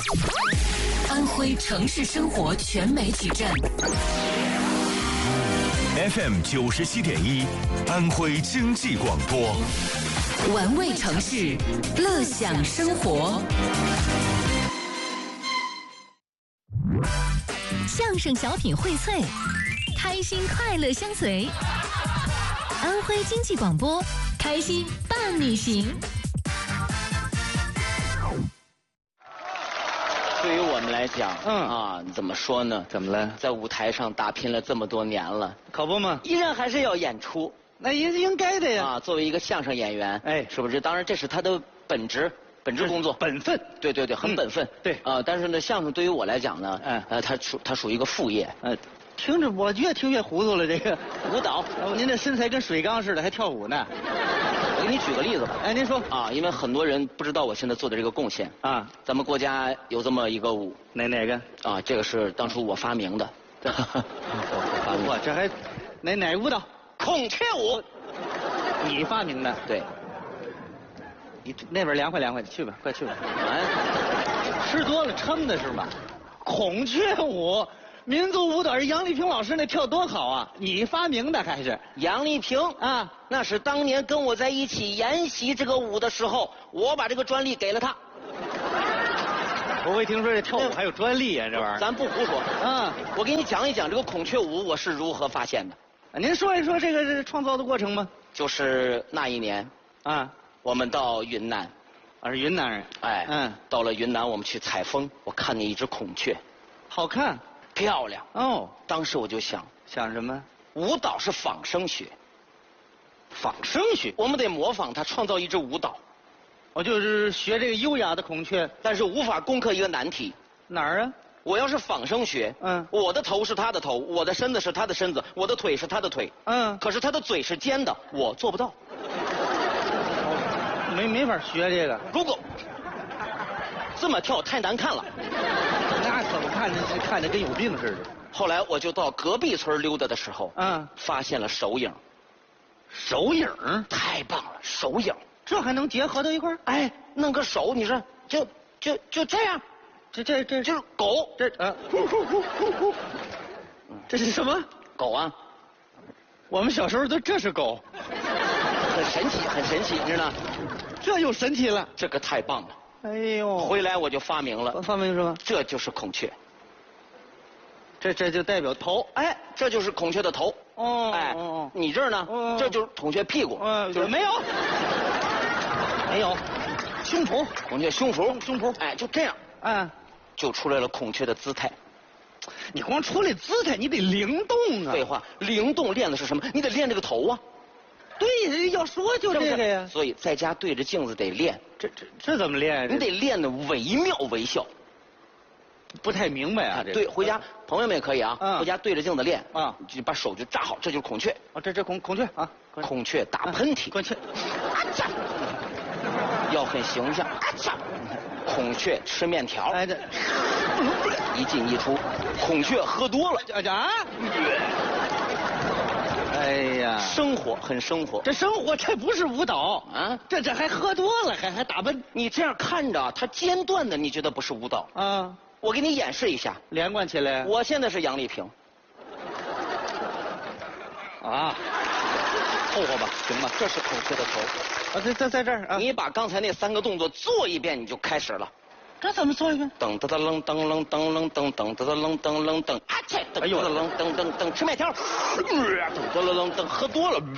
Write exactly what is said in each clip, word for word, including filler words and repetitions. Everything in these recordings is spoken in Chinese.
安徽城市生活全媒体站 F M 九十七点一，安徽经济广播， 玩味城市，乐享生活。 相声小品荟萃，开心快乐相随。安徽经济广播，开心伴你行。 对于我们来讲， 嗯啊，怎么说呢？ 怎么了？ 在舞台上打拼了这么多年了， 可不嘛， 依然还是要演出那也是应该的呀。 啊。作为一个相声演员， 哎是不是？当然，这是他的本职。本职工作， 本分， 对对对，很本分。 嗯、对啊、呃，但是呢，相声对于我来讲呢， 嗯， 呃，它属它属于一个副业。 呃，听着我越听越糊涂了。这个舞蹈， 您这身材跟水缸似的，还跳舞呢。 我给你举个例子吧。 哎，您说啊，因为很多人不知道我现在做的这个贡献啊。 咱们国家有这么一个舞， 哪哪个？ 啊，这个是当初我发明的。对，我发明的。 哇，这还哪哪舞蹈？ 孔雀舞。 你发明的？ 对。 你那边凉快凉快，去吧，快去吧。 哎， 吃多了撑的是吗？孔雀舞，民族舞蹈是杨丽萍老师那跳多好啊！你发明的还是？ 杨丽萍啊， 那是当年跟我在一起研习这个舞的时候，我把这个专利给了她。 我没听说这跳舞还有专利啊，这玩意儿。 咱不胡说。 啊， 我给你讲一讲这个孔雀舞我是如何发现的。 您说一说这个这个创造的过程吗？ 就是那一年， 啊。 我们到云南， 我是云南人。 哎， 嗯， 到了云南，我们去采风，我看见一只孔雀， 好看， 漂亮。 哦， 当时我就想， 想什么？ 舞蹈是仿生学， 仿生学， 我们得模仿它，创造一支舞蹈。 我就是学这个优雅的孔雀， 但是无法攻克一个难题。 哪儿啊？ 我要是仿生学， 嗯， 我的头是他的头，我的身子是他的身子，我的腿是他的腿， 嗯， 可是他的嘴是尖的，我做不到。 没没法学这个， 如果这么跳太难看了， 那可不看着看着跟有病似的。 后来我就到隔壁村溜达的时候， 嗯， 发现了手影。 手影太棒了，手影， 这还能结合到一块儿？ 哎，弄个手，你说就就就这样， 这这这就是狗， 这啊，呼呼呼呼呼，这是什么？ 狗啊， 我们小时候都这是狗， 很神奇，很神奇，你知道？ 这又神奇了， 这个太棒了。 哎呦， 回来我就发明了， 发明什么？ 这就是孔雀， 这这就代表头， 哎，这就是孔雀的头。 哦， 哎， 哦你这儿呢？ 哦这就是孔雀屁股， 嗯， 就是没有，没有，胸脯， 孔雀胸脯， 胸脯， 哎，就这样， 嗯， 就出来了孔雀的姿态。 你光出来姿态，你得灵动啊。 废话，灵动练的是什么？你得练这个头啊。 对，要说就这个呀。 所以在家对着镜子得练， 这这这怎么练？ 你得练得惟妙惟肖。 不太明白啊，这对，回家朋友们也可以啊， 嗯回家对着镜子练啊， 就把手就扎好，这就是孔雀。 哦，这这孔孔雀啊， 孔雀打喷嚏， 孔雀， 啊嚓，要很形象，啊嚓，孔雀吃面条， 哎这， 一进一出，孔雀喝多了， 啊啊，哎呀， 生活很生活， 这生活这不是舞蹈啊， 这这还喝多了，还还打喷， 你这样看着它间断的，你觉得不是舞蹈啊？ 我给你演示一下， 连贯起来。 我现在是杨丽萍， 啊，凑合吧， 行吧，这是孔雀的头。 啊，在在在这儿啊， 你把刚才那三个动作做一遍，你就开始了。 这怎么做一遍？ 噔噔噔噔噔噔噔噔噔噔噔噔噔噔，啊切！噔噔噔噔噔噔，吃面条。噔噔噔噔，喝多了。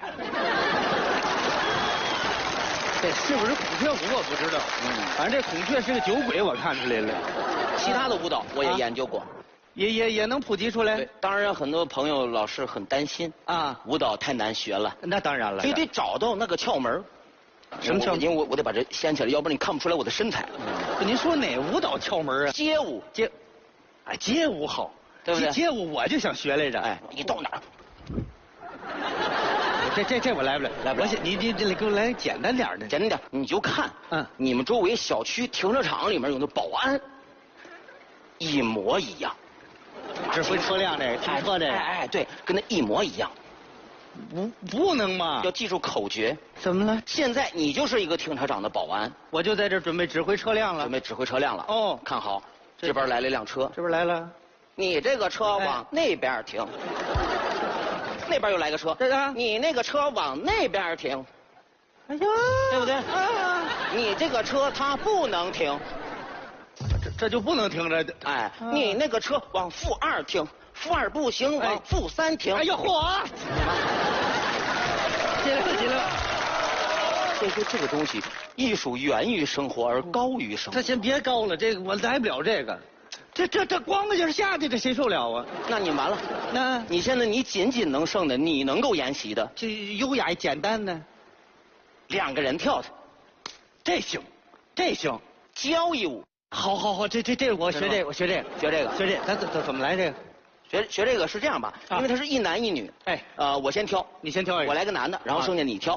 这是不是孔雀舞我不知道，嗯，反正这孔雀是个酒鬼，我看出来了。 其他的舞蹈我也研究过， 也也也能普及出来。 对，当然很多朋友老是很担心啊， 舞蹈太难学了。 那当然了， 所以得找到那个窍门。 什么窍门？ 因为我我得把这掀起来，要不然你看不出来我的身材。 您说哪舞蹈窍门啊？ 街舞， 街，哎，街舞好， 对不对？ 街舞我就想学来着。 哎，你到哪儿？ 这这这我来不了，来不了。我你你你给我来简单点的， 简单点，你就看， 嗯， 你们周围小区停车场里面有那保安，一模一样。 指挥车辆这个，停车这个， 哎哎，对，跟那一模一样。 不不能嘛？ 要记住口诀。 怎么了？ 现在你就是一个停车场的保安， 我就在这准备指挥车辆了。 准备指挥车辆了。 哦， 看好，这边来了一辆车， 这边来了， 你这个车往那边停。那边又来个车， 这个你那个车往那边停。 哎呀， 对不对？ 啊， 你这个车它不能停。 这这就不能停着。 哎，你那个车往负二停，负二不行，往负三停。 哎呦嚯！进来了，进来了。 所以说这个东西，艺术源于生活而高于生活。 他先别高了，这个我来不了这个。这这这光个劲儿下去，这谁受了啊？ 那你完了。 那你现在你仅仅能剩的，你能够沿袭的， 这优雅简单的， 两个人跳的， 这行，这行， 交谊舞。 好好好，这这这我学这个，我学这个， 学这个， 学这个，咱怎怎怎么来这个？ 学学这个是这样吧？ 啊因为他是一男一女。 哎， 呃，我先挑， 你先挑一个， 我来个男的，然后剩下你挑。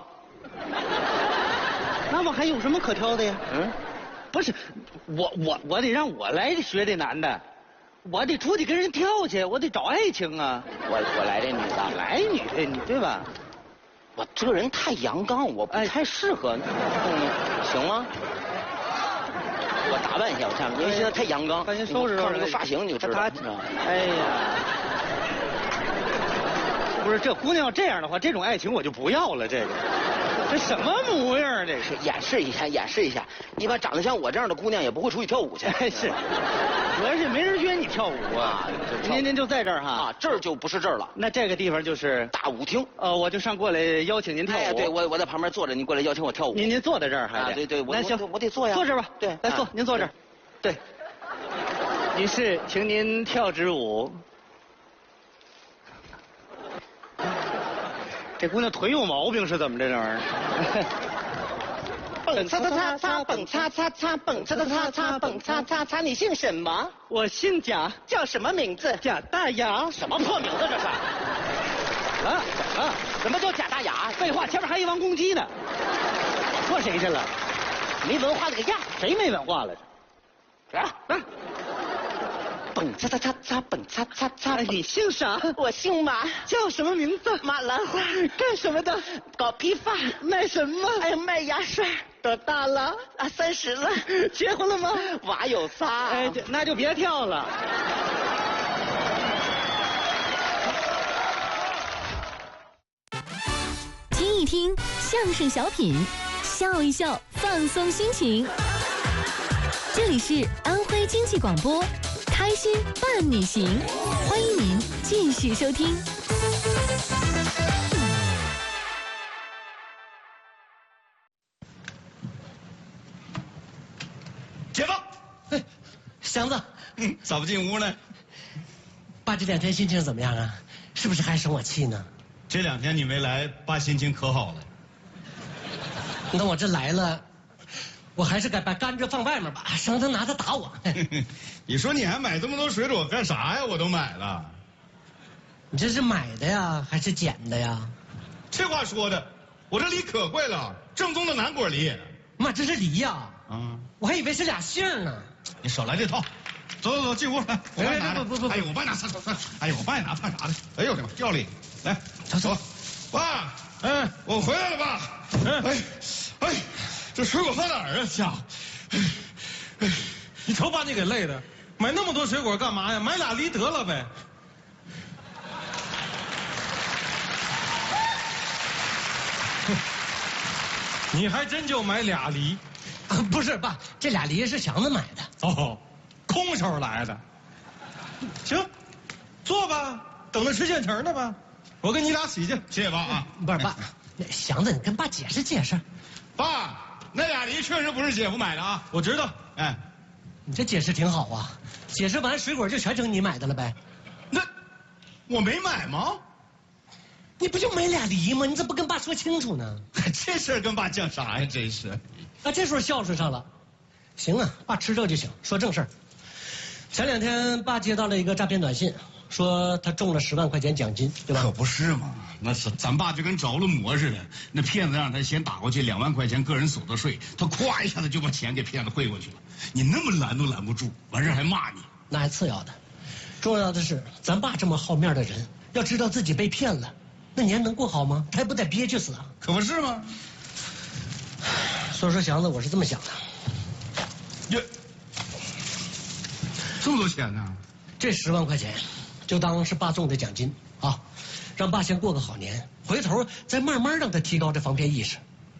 那我还有什么可挑的呀？ 嗯， 不是，我我我得让我来学这男的，我得出去跟人跳去，我得找爱情啊。 我我来这女的， 你来女的，你对吧？ 我这个人太阳刚，我不太适合。嗯，行吗？我打扮一下，我看，因为现在太阳刚， 赶紧收拾收拾看这个发型你就知道。 他你知道吗哎呀，不是这姑娘要这样的话，这种爱情我就不要了。这个，这什么模样啊？这是演示一下，演示一下。一般长得像我这样的姑娘也不会出去跳舞去。 哎是，主要是没人约你跳舞啊。您您就在这儿哈。 啊，这儿就不是这儿了。 那这个地方就是大舞厅。 呃，我就上过来邀请您跳舞。 哎，对我我在旁边坐着，你过来邀请我跳舞。 您您坐在这儿还啊， 得。 对对，我那行， 我得坐呀。 坐这儿吧。 对， 来坐，您坐这儿。对。女士，请您跳支舞。这姑娘腿有毛病是怎么着？这玩意儿？ 蹦擦擦擦擦，蹦擦擦擦，蹦擦擦擦擦，蹦擦擦擦。你姓什么？ 我姓贾， 叫什么名字？ 贾大雅。 什么破名字这是？ 啊啊！ 什么叫贾大雅？ 废话，前面还一王公鸡呢。说谁去了？ 没文化那个样。 谁没文化了？ 来啊！蹦擦擦擦擦，蹦擦擦擦。 你姓啥？ 我姓马， 叫什么名字？ 马兰花。 干什么的？ 搞批发。 卖什么？ 哎呀，卖牙刷。 多大了？ 啊，三十了。 结婚了吗？ 娃有仨。 哎，那就别跳了。 听一听相声小品，笑一笑，放松心情。这里是安徽经济广播，开心伴你行，欢迎您继续收听。 解放！ 哎，祥子， 嗯，咋不进屋呢？ 爸这两天心情怎么样啊？是不是还生我气呢？ 这两天你没来，爸心情可好了。 那我这来了，我还是该把甘蔗放外面吧，省得拿它打我。 你说你还买这么多水果干啥呀？我都买了。 你这是买的呀，还是捡的呀？ 这话说的，我这梨可贵了，正宗的南果梨。 妈，这是梨呀！ 啊， 我还以为是俩杏呢。 你少来这套。走走走，进屋来，我帮你拿着。 不不不不哎呦，我帮你拿，擦擦擦。哎呦，我帮你拿，怕啥的？哎呦我的妈，掉里。来， 走走。 爸，嗯，我回来了，爸。嗯，哎，哎，这水果放哪儿啊？家伙，哎，哎， 你瞅把你给累的，买那么多水果干嘛呀？买俩梨得了呗。你还真就买俩梨？ 啊，不是爸，这俩梨是祥子买的。 哦，空手来的。行，坐吧，等着吃现成的吧。我跟你俩洗去。 谢谢爸啊。 不是爸，那祥子，你跟爸解释解释。 爸，那俩梨确实不是姐夫买的啊。 我知道。 哎， 你这解释挺好啊，解释完水果就全成你买的了呗。 那我没买吗？ 你不就买俩梨吗？你怎么不跟爸说清楚呢？ 这事儿跟爸犟啥呀？真是。 啊，这时候孝顺上了。行啊，爸吃这就行。说正事儿。前两天爸接到了一个诈骗短信，说他中了十万块钱奖金，对吧？ 可不是嘛，那是咱爸就跟着了魔似的。那骗子让他先打过去两万块钱个人所得税，他咵一下子就把钱给骗子汇过去了。你那么拦都拦不住，完事还骂你。 那还次要的，重要的是咱爸这么好面的人，要知道自己被骗了， 那年能过好吗？他还不得憋屈死啊！ 可不是吗？ 所以说，祥子，我是这么想的。 这这么多钱呢？ 这十万块钱，就当是爸送的奖金啊，让爸先过个好年，回头再慢慢让他提高这防骗意识。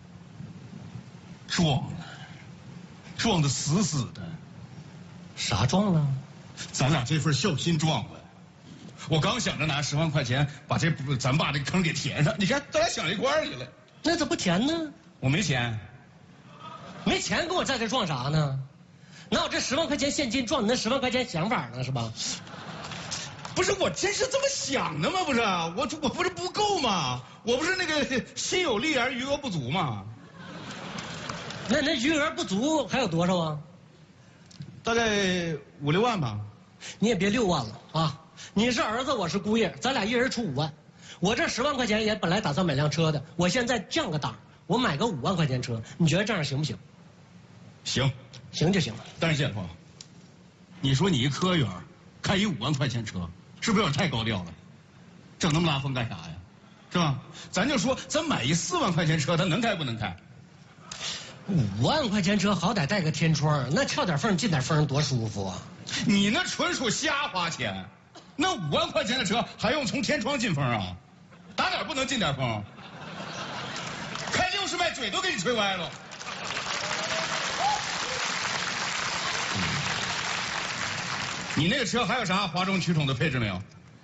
撞了，撞得死死的。 啥撞了？ 咱俩这份孝心撞了。我刚想着拿十万块钱把这咱爸这坑给填上，你看咱俩想一块儿去了。 那咋不填呢？ 我没钱。 没钱跟我在这撞啥呢？哪有这十万块钱现金撞你那十万块钱想法呢？是吧？ 不是，我真是这么想的吗？不是，我我不是不够吗？我不是那个心有力而余额不足吗？ 那那余额不足还有多少啊？ 大概五六万吧。 你也别六万了啊！你是儿子，我是姑爷，咱俩一人出五万。我这十万块钱也本来打算买辆车的，我现在降个档，我买个五万块钱车，你觉得这样行不行？ 行， 行就行了。 但是建华，你说你一科员，开一五万块钱车，是不是有点太高调了？整那么拉风干啥呀？是吧？咱就说咱买一四万块钱车，它能开不能开？ 五万块钱车好歹带个天窗，那撬点缝进点风多舒服啊！ 你那纯属瞎花钱，那五万块钱的车还用从天窗进风啊？打哪儿不能进点风？开六十迈嘴都给你吹歪了。你那个车还有啥哗众取宠的配置没有？